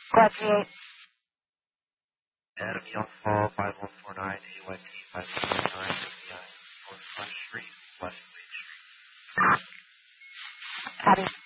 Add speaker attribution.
Speaker 1: Squad 38.
Speaker 2: Adam Youngfall, 5149, AYT 5149, North Front Street, West Lake Street.
Speaker 1: Copy.